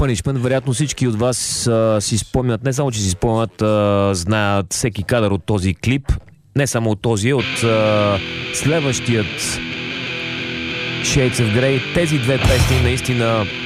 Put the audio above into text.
Punishment. Вероятно всички от вас си спомнят, не само че си спомнят, знаят всеки кадър от този клип. Не само от този, от следващият Shades of Grey. Тези две песни наистина